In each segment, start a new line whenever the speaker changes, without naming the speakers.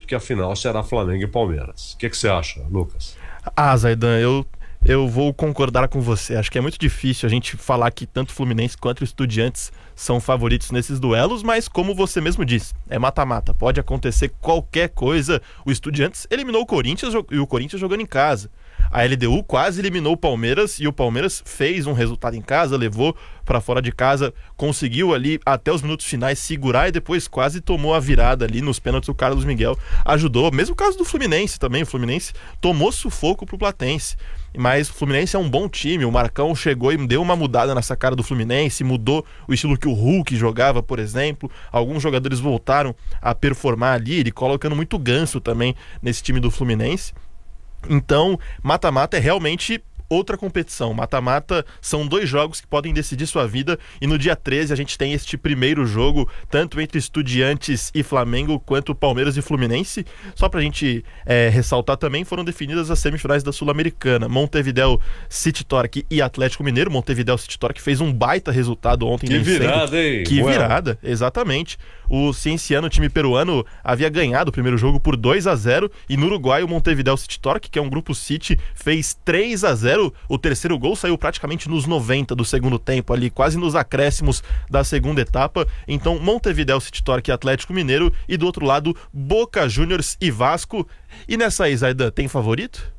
que a final será Flamengo e Palmeiras. O que você acha, Lucas?
Zaidan, eu vou concordar com você. Acho que é muito difícil a gente falar que tanto o Fluminense quanto o Estudiantes são favoritos nesses duelos, mas como você mesmo disse, é mata-mata. Pode acontecer qualquer coisa. O Estudiantes eliminou o Corinthians e o Corinthians jogando em casa. A LDU quase eliminou o Palmeiras e o Palmeiras fez um resultado em casa, levou para fora de casa, conseguiu ali até os minutos finais segurar e depois quase tomou a virada ali nos pênaltis. O Carlos Miguel ajudou. Mesmo caso do Fluminense também, o Fluminense tomou sufoco pro Platense. Mas o Fluminense é um bom time, o Marcão chegou e deu uma mudada nessa cara do Fluminense, mudou o estilo que o Hulk jogava, por exemplo. Alguns jogadores voltaram a performar ali, ele colocando muito ganso também nesse time do Fluminense. Então, mata-mata é realmente outra competição. Mata-mata são 2 jogos que podem decidir sua vida, e no dia 13 a gente tem este primeiro jogo, tanto entre Estudiantes e Flamengo, quanto Palmeiras e Fluminense. Só pra gente ressaltar também, foram definidas as semifinais da Sul-Americana. Montevideo City Torque e Atlético Mineiro. Montevideo City Torque fez um baita resultado ontem.
Que virada, hein?
Que virada, exatamente. O Cienciano, time peruano, havia ganhado o primeiro jogo por 2-0, e no Uruguai o Montevideo City Torque, que é um grupo City, fez 3-0. O terceiro gol saiu praticamente nos 90 do segundo tempo, ali quase nos acréscimos da segunda etapa. Então, Montevideo City Torque e Atlético Mineiro, e do outro lado, Boca Juniors e Vasco. E nessa aí, Zaidan, tem favorito?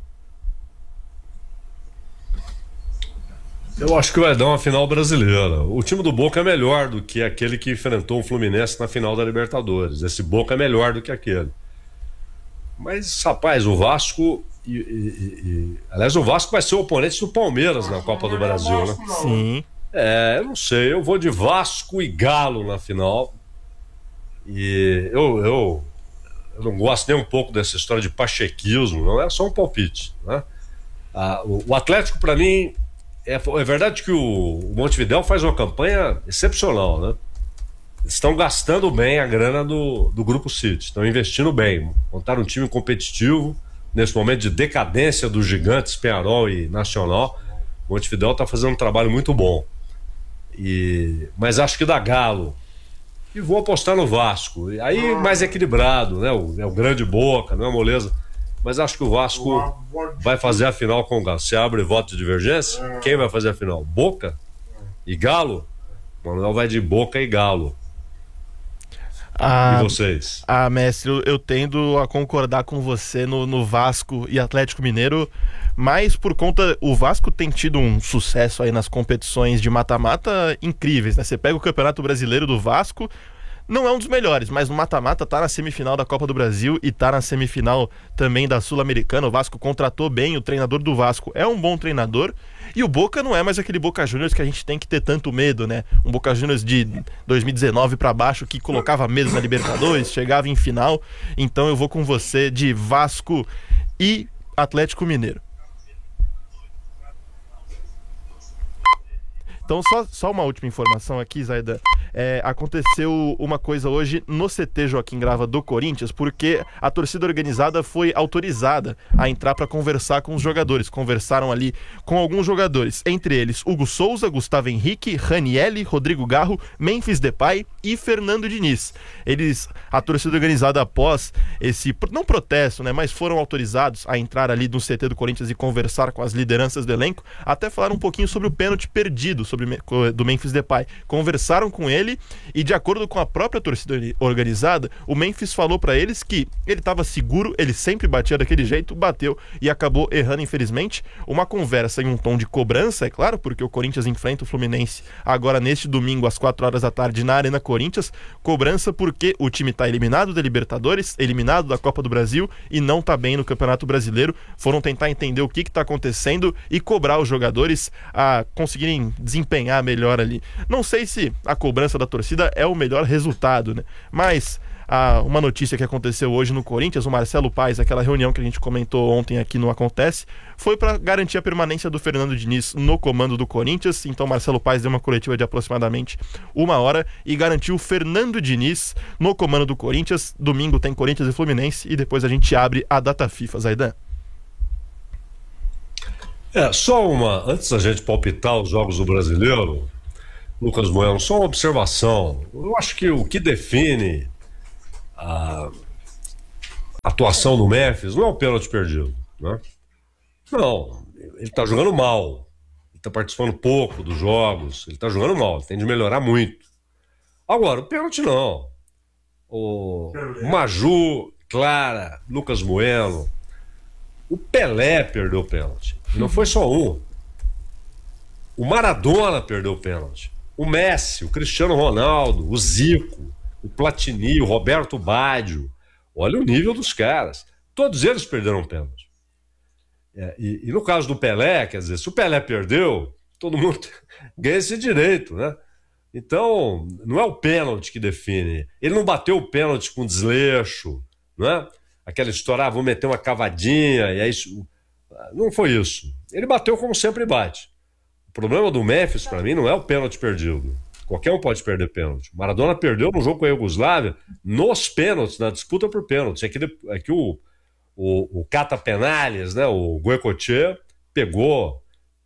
Eu acho que vai dar uma final brasileira. O time do Boca é melhor do que aquele que enfrentou o Fluminense na final da Libertadores. Esse Boca é melhor do que aquele. Mas, rapaz, o Vasco... Aliás, o Vasco vai ser o oponente do Palmeiras na Copa do Brasil, né?
Sim.
Eu não sei. Eu vou de Vasco e Galo na final. E eu não gosto nem um pouco dessa história de pachequismo. Não é só um palpite, né? O Atlético, para mim... É verdade que o Montevideo faz uma campanha excepcional, né? Eles estão gastando bem a grana do Grupo City, estão investindo bem, montaram um time competitivo nesse momento de decadência dos gigantes Peñarol e Nacional. O Montevideo está fazendo um trabalho muito bom, mas acho que dá Galo, e vou apostar no Vasco, aí mais equilibrado, né? É o grande Boca, não é moleza. Mas acho que o Vasco vai fazer a final com o Galo. Você abre voto de divergência? Quem vai fazer a final? Boca e Galo? O Manuel vai de Boca e Galo. E vocês?
Mestre, eu tendo a concordar com você no Vasco e Atlético Mineiro, mas por conta... O Vasco tem tido um sucesso aí nas competições de mata-mata incríveis, né? Você pega o Campeonato Brasileiro do Vasco, não é um dos melhores, mas no mata-mata tá na semifinal da Copa do Brasil e tá na semifinal também da Sul-Americana. O Vasco contratou bem, o treinador do Vasco é um bom treinador, e o Boca não é mais aquele Boca Juniors que a gente tem que ter tanto medo, né? Um Boca Juniors de 2019 pra baixo que colocava medo na Libertadores, chegava em final. Então eu vou com você de Vasco e Atlético Mineiro. Então, só uma última informação aqui, Zaidan. Aconteceu uma coisa hoje no CT Joaquim Grava do Corinthians, porque a torcida organizada foi autorizada a entrar para conversar com os jogadores. Conversaram ali com alguns jogadores, entre eles Hugo Souza, Gustavo Henrique, Ranielli, Rodrigo Garro, Memphis Depay e Fernando Diniz. A torcida organizada, após esse, não protesto, né, mas foram autorizados a entrar ali no CT do Corinthians e conversar com as lideranças do elenco, até falar um pouquinho sobre o pênalti perdido do Memphis Depay. Conversaram com ele e, de acordo com a própria torcida organizada, o Memphis falou pra eles que ele estava seguro, ele sempre batia daquele jeito, bateu e acabou errando, infelizmente. Uma conversa em um tom de cobrança, é claro, porque o Corinthians enfrenta o Fluminense agora neste domingo às 4 horas da tarde na Arena Corinthians. Cobrança porque o time tá eliminado da Libertadores, eliminado da Copa do Brasil e não tá bem no Campeonato Brasileiro. Foram tentar entender o que tá acontecendo e cobrar os jogadores a conseguirem desempenhar melhor ali. Não sei se a cobrança da torcida é o melhor resultado, né? Mas uma notícia que aconteceu hoje no Corinthians, o Marcelo Paes, aquela reunião que a gente comentou ontem aqui no Acontece, foi para garantir a permanência do Fernando Diniz no comando do Corinthians. Então Marcelo Paes deu uma coletiva de aproximadamente 1 hora e garantiu o Fernando Diniz no comando do Corinthians. Domingo tem Corinthians e Fluminense e depois a gente abre a data FIFA, Zaidan.
Só antes da gente palpitar os jogos do Brasileiro, Lucas Bueno, só uma observação. Eu acho que o que define a atuação do Memphis, não é um pênalti perdido, né? Não, ele está jogando mal, ele está participando pouco dos jogos, ele está jogando mal, ele tem de melhorar muito. Agora, o pênalti não. O Maju, Clara, Lucas Bueno, o Pelé perdeu o pênalti. E não foi só um. O Maradona perdeu o pênalti. O Messi, o Cristiano Ronaldo, o Zico, o Platini, o Roberto Baggio. Olha o nível dos caras. Todos eles perderam pênalti. E no caso do Pelé, quer dizer, se o Pelé perdeu, todo mundo ganha esse direito, né? Então, não é o pênalti que define. Ele não bateu o pênalti com desleixo, né? Aquela história, vou meter uma cavadinha, e aí... Não foi isso. Ele bateu como sempre bate. O problema do Memphis, para mim, não é o pênalti perdido. Qualquer um pode perder pênalti. Maradona perdeu no jogo com a Iugoslávia nos pênaltis, na disputa por pênaltis. É que o Cata Penales, né, o Goicoechea, pegou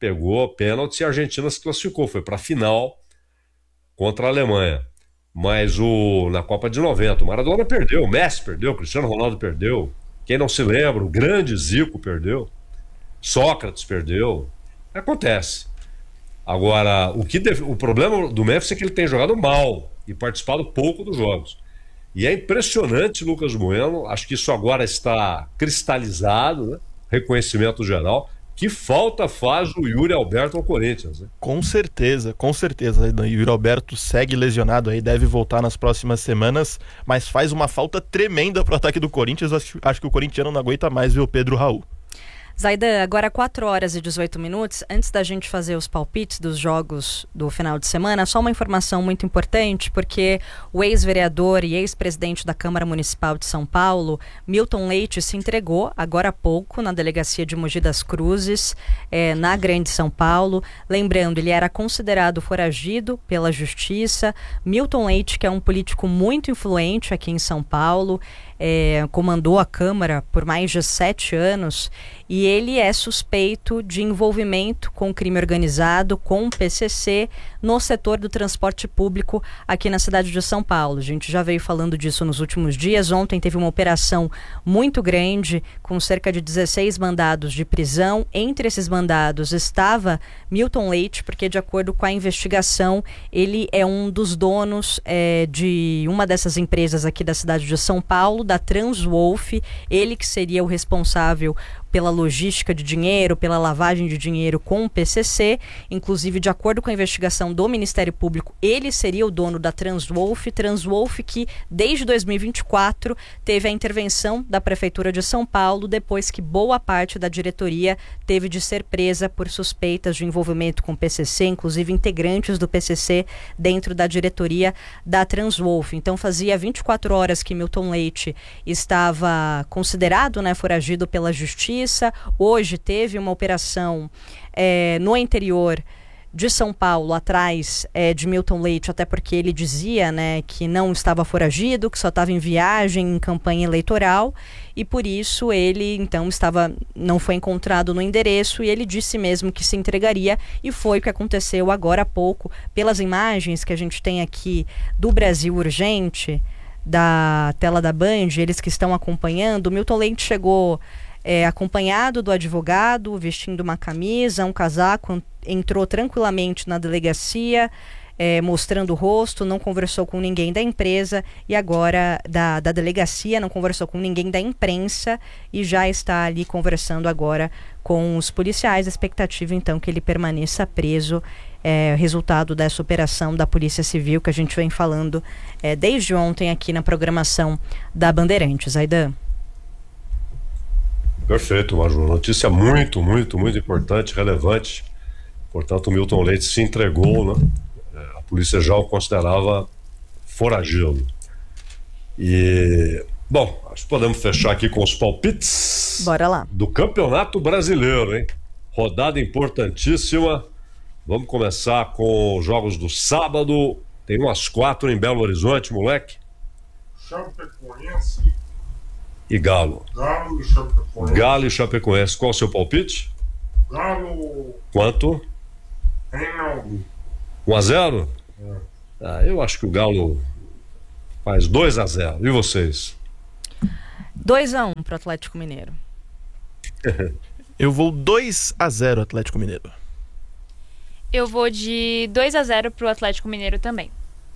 pênalti e a Argentina se classificou. Foi para a final contra a Alemanha. Mas na Copa de 90, o Maradona perdeu, o Messi perdeu, o Cristiano Ronaldo perdeu. Quem não se lembra, o grande Zico perdeu. Sócrates perdeu. Acontece. Agora, o problema do Memphis é que ele tem jogado mal e participado pouco dos jogos. E é impressionante, Lucas Bueno, acho que isso agora está cristalizado, né? Reconhecimento geral. Que falta faz o Yuri Alberto ao Corinthians, né?
Com certeza. O Yuri Alberto segue lesionado aí, deve voltar nas próximas semanas, mas faz uma falta tremenda pro ataque do Corinthians. Acho que o corintiano não aguenta mais ver o Pedro Raul.
Zaidan, agora 4 horas e 18 minutos. Antes da gente fazer os palpites dos jogos do final de semana, só uma informação muito importante, porque o ex-vereador e ex-presidente da Câmara Municipal de São Paulo, Milton Leite, se entregou agora há pouco na delegacia de Mogi das Cruzes, na Grande São Paulo. Lembrando, ele era considerado foragido pela Justiça. Milton Leite, que é um político muito influente aqui em São Paulo, comandou a Câmara por mais de 7 anos, e ele é suspeito de envolvimento com crime organizado, com o PCC, no setor do transporte público aqui na cidade de São Paulo. A gente já veio falando disso nos últimos dias. Ontem teve uma operação muito grande, com cerca de 16 mandados de prisão. Entre esses mandados estava Milton Leite, porque, de acordo com a investigação, ele é um dos donos de uma dessas empresas aqui da cidade de São Paulo, da Transwolf. Ele que seria o responsável pela logística de dinheiro, pela lavagem de dinheiro com o PCC. Inclusive, de acordo com a investigação do Ministério Público, ele seria o dono da Transwolf que desde 2024 teve a intervenção da Prefeitura de São Paulo, depois que boa parte da diretoria teve de ser presa por suspeitas de envolvimento com o PCC, inclusive integrantes do PCC dentro da diretoria da Transwolf. Então fazia 24 horas que Milton Leite estava considerado, foragido pela Justiça. Hoje teve uma operação no interior de São Paulo, atrás de Milton Leite, até porque ele dizia que não estava foragido, que só estava em viagem, em campanha eleitoral, e por isso ele então não foi encontrado no endereço, e ele disse mesmo que se entregaria, e foi o que aconteceu agora há pouco. Pelas imagens que a gente tem aqui do Brasil Urgente, da tela da Band, eles que estão acompanhando, Milton Leite chegou acompanhado do advogado, vestindo uma camisa, um casaco, entrou tranquilamente na delegacia, mostrando o rosto, não conversou com ninguém da empresa e agora da delegacia, não conversou com ninguém da imprensa e já está ali conversando agora com os policiais. A expectativa então que ele permaneça preso, resultado dessa operação da Polícia Civil que a gente vem falando desde ontem aqui na programação da Bandeirantes. Zaidan.
Perfeito, Maju. Notícia muito, muito, muito importante, relevante. Portanto, o Milton Leite se entregou, né? A polícia já o considerava foragido. E, bom, acho que podemos fechar aqui com os palpites.
Bora lá.
Do Campeonato Brasileiro, hein? Rodada importantíssima. Vamos começar com os jogos do sábado. Tem umas 4 em Belo Horizonte, moleque.
Chapecoense
e Galo.
Galo e Chapecoense.
Galo e Chapecoense. Qual o seu palpite?
Galo.
Quanto?
Reinaldo.
1-0? Eu acho que o Galo faz 2-0. E vocês?
2-1 pro Atlético Mineiro.
Eu vou 2-0 Atlético Mineiro.
Eu vou de 2-0 pro Atlético Mineiro também.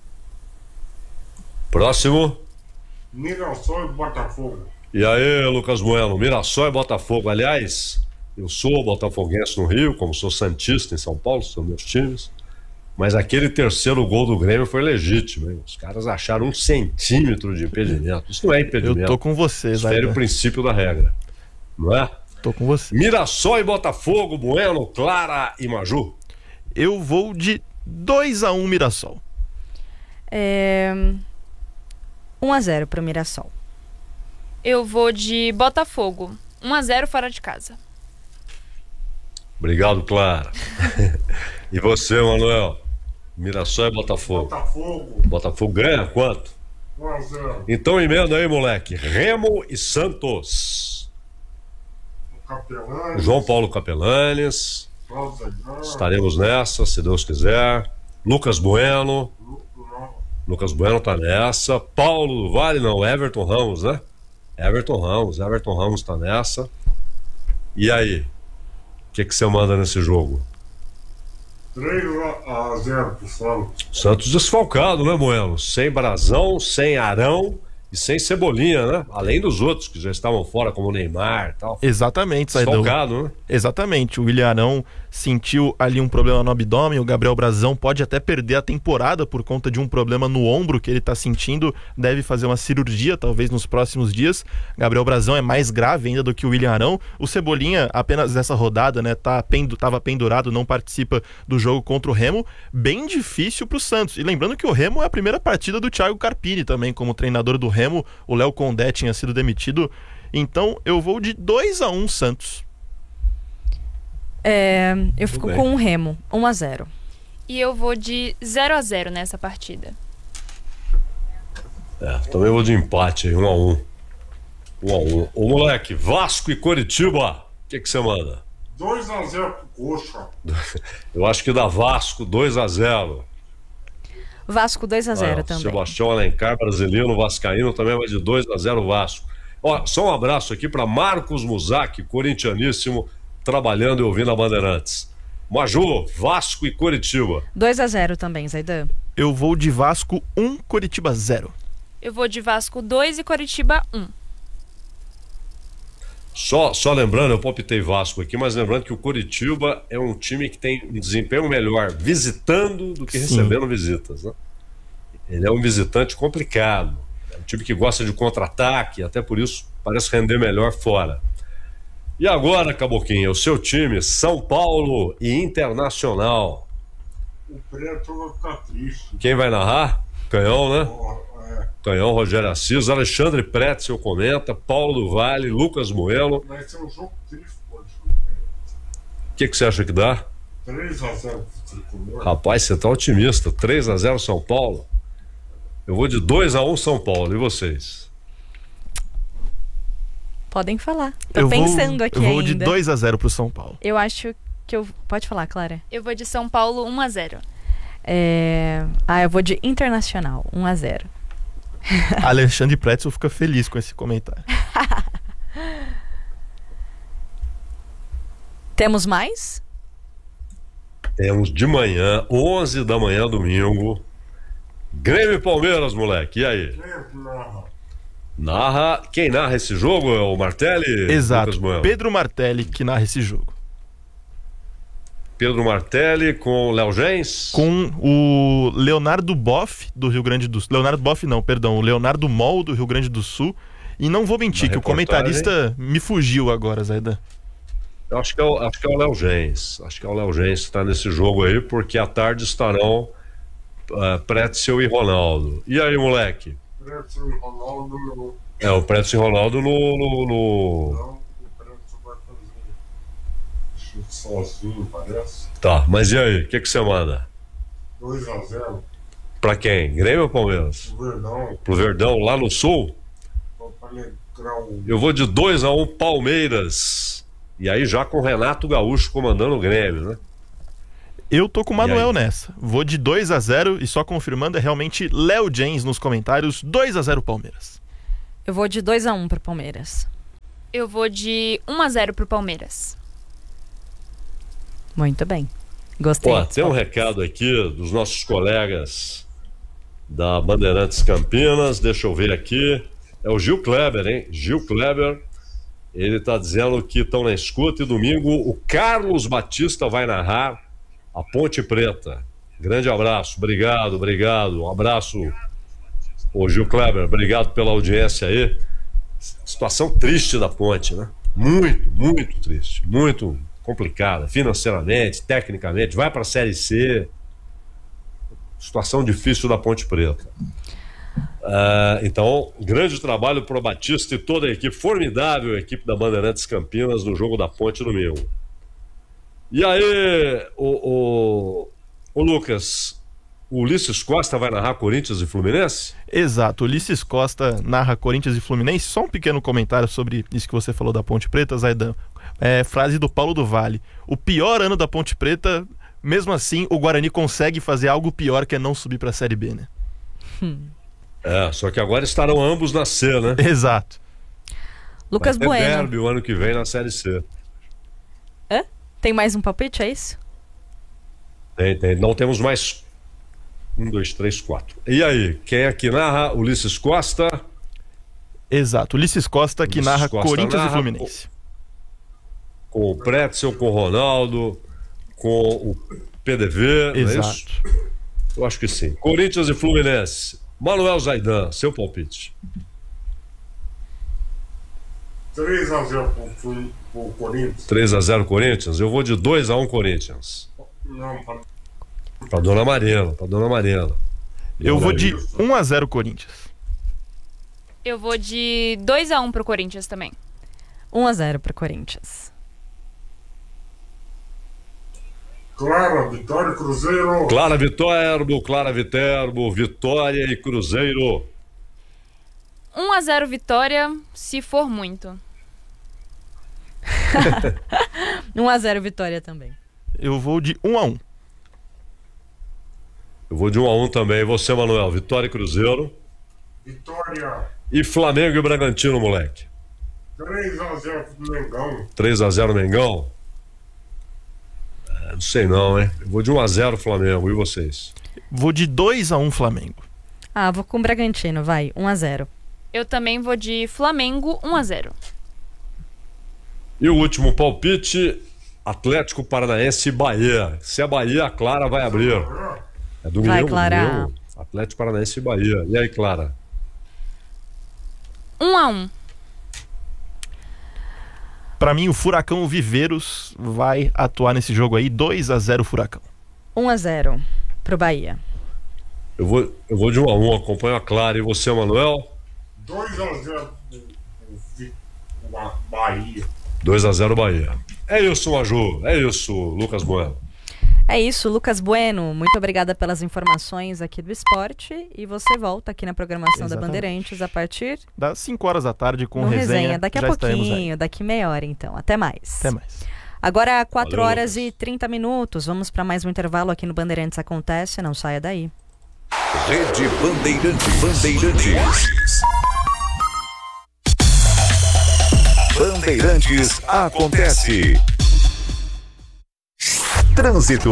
Próximo.
Mirassol e Botafogo.
E aí, Lucas Bueno, Mirassol e Botafogo. Aliás, eu sou botafoguense no Rio, como sou santista em São Paulo, são meus times. Mas aquele terceiro gol do Grêmio foi legítimo, hein? Os caras acharam 1 centímetro de impedimento. Isso não é impedimento.
Eu tô com você,
Isso fere o princípio da regra. Não é?
Tô com você.
Mirassol e Botafogo, Bueno, Clara e Maju.
Eu vou de 2-1 Mirassol.
1-0 pro Mirassol.
Eu vou de Botafogo. 1-0 fora de casa.
Obrigado, Clara. E você, Manuel? Mirassol e Botafogo.
Botafogo.
Botafogo ganha quanto?
1-0.
Então emenda aí, moleque. Remo e Santos.
Capelães.
João Paulo Capelanes.
Rosa.
Estaremos nessa, se Deus quiser. Lucas Bueno. Lucas Bueno tá nessa. Paulo do Vale, não. Everton Ramos, né? Everton Ramos tá nessa. E aí? O que você manda nesse jogo?
3-0 pro Santos.
Santos desfalcado, né, Bueno? Sem Brazão, sem Arão e sem Cebolinha, né? Além dos outros que já estavam fora, como o Neymar e tal.
Exatamente, Saidão.
Desfalcado, né?
Exatamente. O William Arão sentiu ali um problema no abdômen. O Gabriel Brazão pode até perder a temporada por conta de um problema no ombro que ele tá sentindo. Deve fazer uma cirurgia, talvez nos próximos dias. Gabriel Brazão é mais grave ainda do que o William Arão. O Cebolinha, apenas nessa rodada, né, tava pendurado, não participa do jogo contra o Remo. Bem difícil pro Santos. E lembrando que o Remo é a primeira partida do Thiago Carpini também, como treinador do Remo. O Léo Condé tinha sido demitido. Então eu vou de 2-1 Santos.
Eu fico com o Remo, 1-0.
E eu vou de 0-0 nessa partida.
Também vou de empate aí, 1-1. 1-1. Ô, moleque, Vasco e Coritiba. O que você manda?
2-0 pro Coxa.
Eu acho que dá Vasco 2-0.
Vasco 2-0 também.
Sebastião Alencar, brasileiro, vascaíno, também vai de 2-0 Vasco. Ó, só um abraço aqui para Marcos Muzak, corintianíssimo, trabalhando e ouvindo a Bandeirantes. Maju, Vasco e Coritiba.
2-0 também, Zaidan.
Eu vou de Vasco 1, Coritiba 0.
Eu vou de Vasco 2 e Coritiba 1.
Só lembrando, eu palpitei Vasco aqui, mas lembrando que o Coritiba é um time que tem um desempenho melhor visitando do que recebendo visitas, né? Ele é um visitante complicado. É um time que gosta de contra-ataque, até por isso parece render melhor fora. E agora, Caboquinha, o seu time, São Paulo e Internacional.
O Preto vai ficar triste.
Quem vai narrar? Canhão, né?
É,
Canhão, Rogério Assis, Alexandre Pretzel comenta, Paulo do Vale, Lucas Moelo.
vai ser um jogo triste, pode.
O que você acha que dá?
3-0 pro Tricolor.
Rapaz, você tá otimista. 3-0 São Paulo. Eu vou de 2-1 São Paulo. E vocês?
Podem falar. Tô pensando aqui
ainda. Eu vou
ainda.
de 2-0 pro São Paulo.
Eu acho que eu... Pode falar, Clara.
Eu vou de São Paulo 1-0.
Eu vou de Internacional, 1-0.
Alexandre Pretzel fica feliz com esse comentário.
Temos mais?
Temos de manhã, 11 da manhã, domingo. Grêmio e Palmeiras, moleque. E aí? Quem narra esse jogo é o Martelli?
Exato.
Lucas Bueno?
Pedro Martelli que narra esse jogo.
Pedro Martelli com o Léo Gens?
Com o Leonardo Boff do Rio Grande do Sul. Leonardo Boff não, perdão. O Leonardo Mol do Rio Grande do Sul. E não vou mentir que o comentarista me fugiu agora, Zaidan.
Eu acho que é o Léo Gens. Acho que é o Léo Gens que está nesse jogo aí, porque à tarde estarão Pretzel e Ronaldo. E aí, moleque?
Pretzel e Ronaldo no...
O Pretzel e Ronaldo no...
Não, o Pretzel vai fazer chute sozinho, parece.
Tá, mas e aí? O que você manda?
2-0
Pra quem? Grêmio ou Palmeiras?
pro Verdão.
Pro Verdão, lá no Sul?
Pra alegrar o...
Eu vou de 2-1 Palmeiras. E aí já com o Renato Gaúcho comandando o Grêmio, né?
Eu tô com o Manuel nessa. Vou de 2-0 e só confirmando é realmente Léo James nos comentários. 2-0 Palmeiras.
Eu vou de 2-1 pro Palmeiras.
Eu vou de 1-0 pro Palmeiras.
Muito bem. Gostei.
Ó, tem um recado aqui dos nossos colegas da Bandeirantes Campinas. Deixa eu ver aqui. É o Gil Kleber, hein? Gil Kleber. Ele está dizendo que estão na escuta e domingo o Carlos Batista vai narrar a Ponte Preta. Grande abraço. Obrigado. Um abraço, ô Gil Kleber. Obrigado pela audiência aí. Situação triste da Ponte, né? Muito triste. Muito complicada, financeiramente, tecnicamente. Vai para a Série C. Situação difícil da Ponte Preta. Então, grande trabalho para o Batista e toda a equipe, formidável a equipe da Bandeirantes Campinas no jogo da Ponte domingo. E aí, o Lucas, o Ulisses Costa vai narrar Corinthians e Fluminense?
Exato, Ulisses Costa narra Corinthians e Fluminense. Só um pequeno comentário sobre isso que você falou da Ponte Preta, Zaidan. Frase do Paulo do Vale: o pior ano da Ponte Preta, mesmo assim o Guarani consegue fazer algo pior, que é não subir para a Série B, né?
Só que agora estarão ambos na C, né?
Exato.
Lucas
Vai ter
Bueno.
derby o ano que vem na Série C.
Tem mais um palpite, é isso?
Tem. Não temos mais 1, 2, 3, 4. E aí, quem é que narra? Ulisses Costa?
Exato, Ulisses Costa que
Ulisses
narra
Costa
Corinthians
narra
e Fluminense.
Com o Pretzel, com o Ronaldo, com o PDV, não é
Exato.
isso? Eu acho que sim. Corinthians e Fluminense. Manuel Zaidan, seu palpite.
3-0 pro Corinthians.
3-0 Corinthians? Eu vou de 2-1 Corinthians.
Não,
Pra Dona Mariana.
Eu vou de 1-0 Corinthians.
Eu vou de 2-1 pro Corinthians também.
1-0 para Corinthians.
Clara, Vitória, Cruzeiro.
Clara Viterbo, Vitória e Cruzeiro.
1-0 Vitória, se for muito.
1-0 Vitória também.
Eu vou de 1-1.
Eu vou de 1-1 também. E você, Manuel? Vitória e Cruzeiro.
Vitória.
E Flamengo e Bragantino, moleque.
3-0 pro Mengão.
3-0 Mengão? Não sei não, hein? Eu vou de 1-0 Flamengo. E vocês?
Vou de 2-1 Flamengo.
Vou com o Bragantino, vai. 1-0.
Eu também vou de Flamengo 1-0.
E o último palpite: Atlético Paranaense e Bahia. Se é Bahia, a Clara vai abrir. É domingo.
Vai, Clara.
Domingo. Atlético Paranaense e Bahia. E aí, Clara?
1-1.
Pra mim, o Furacão Viveiros vai atuar nesse jogo aí. 2-0 Furacão.
1-0 pro Bahia.
Eu vou de 1-1. Acompanho a Clara. E você, Manuel?
2-0 pro Bahia.
2-0 Bahia. É isso, Maju. É isso, Lucas Bueno.
É isso, Lucas Bueno. Muito obrigada pelas informações aqui do esporte. E você volta aqui na programação da Bandeirantes a partir
das 5 horas da tarde com
no
resenha.
Daqui a pouquinho, daqui meia hora então. Até mais.
Até mais.
Agora 4
Valeu,
horas
Lucas.
e 30 minutos. Vamos para mais um intervalo aqui no Bandeirantes Acontece. Não saia daí.
Rede Bandeirantes. Bandeirantes Acontece. Trânsito.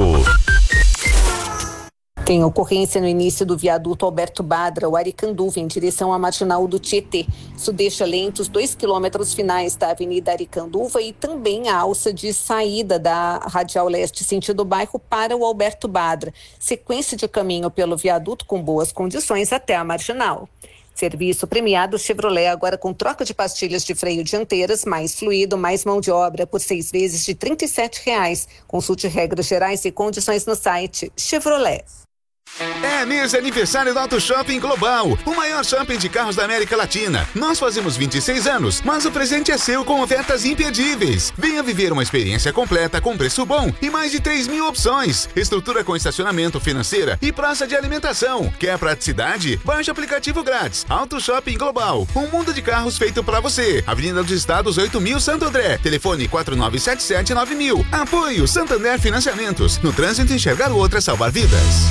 Tem ocorrência no início do viaduto Alberto Badra, o Aricanduva, em direção à marginal do Tietê. Isso deixa lentos 2 quilômetros finais da Avenida Aricanduva e também a alça de saída da Radial Leste sentido bairro para o Alberto Badra. Sequência de caminho pelo viaduto com boas condições até a marginal. Serviço premiado Chevrolet, agora com troca de pastilhas de freio dianteiras, mais fluido, mais mão de obra, por 6 vezes de R$ 37,00. Consulte regras gerais e condições no site Chevrolet.
É mês de aniversário do Auto Shopping Global, o maior shopping de carros da América Latina. Nós fazemos 26 anos, mas o presente é seu com ofertas imperdíveis. Venha viver uma experiência completa com preço bom e mais de 3.000 opções. Estrutura com estacionamento, financeira e praça de alimentação. Quer praticidade? Baixe o aplicativo grátis. Auto Shopping Global, um mundo de carros feito pra você. Avenida dos Estados 8000, Santo André. Telefone 4977-9000. Apoio Santander Financiamentos. No trânsito, enxergar o outro é salvar vidas.